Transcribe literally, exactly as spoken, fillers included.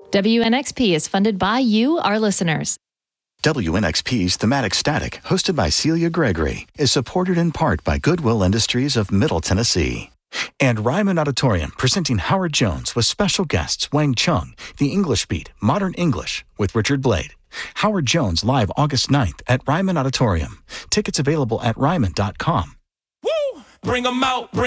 W N X P is funded by you, our listeners. W N X P's Thematic Static, hosted by Celia Gregory, is supported in part by Goodwill Industries of Middle Tennessee. And Ryman Auditorium, presenting Howard Jones with special guests Wang Chung, The English Beat, Modern English, with Richard Blade. Howard Jones live August ninth at Ryman Auditorium. Tickets available at ryman dot com. Woo! Bring 'em out. Bring